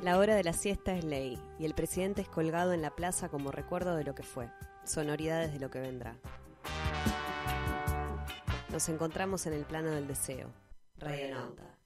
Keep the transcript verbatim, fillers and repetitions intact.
La hora de la siesta es ley, y el presidente es colgado en la plaza como recuerdo de lo que fue, sonoridades de lo que vendrá. Nos encontramos en el plano del deseo. Radionauta.